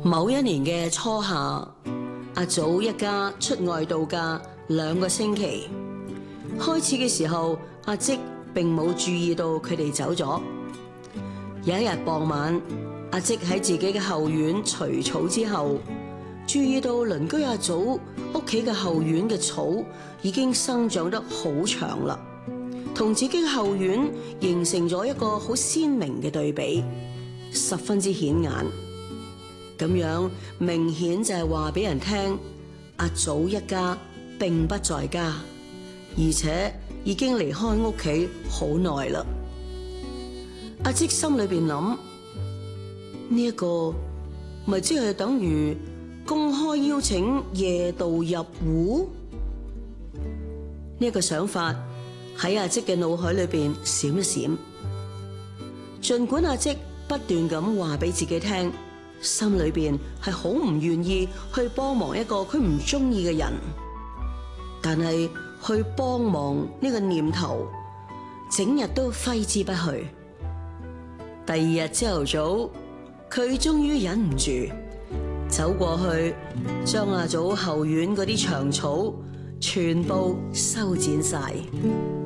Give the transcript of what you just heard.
某一年嘅初夏，阿祖一家出外度假2個星期。開始嘅時候，阿積並冇注意到佢哋走咗。有一日傍晚，阿積喺自己嘅後院除草之後，注意到鄰居阿祖屋企嘅後院嘅草已經生長得好長啦，同自己嘅後院形成咗一個好鮮明嘅對比，十分之顯眼。咁樣明顯就係話俾人聽，阿祖一家並不在家，而且已經離開屋企好耐啦。阿積心裏邊諗，呢一個咪即係等於公開邀請夜道入戶？呢個想法喺阿積嘅腦海裏邊閃一閃。儘管阿積不斷咁話俾自己聽，心裏邊係好唔願意去幫忙一個佢唔中意嘅人，但係去幫忙呢個念頭整日都揮之不去。第二日朝頭早，佢終於忍唔住走過去，將阿祖後院嗰啲長草全部修剪晒。